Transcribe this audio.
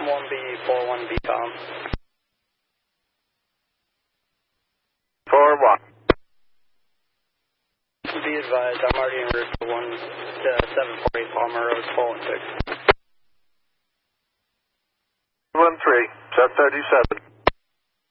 1B41 BCOM. 4-1. Be advised, I'm already en route for 748 Palmer Road, Poland 6. 13, 737.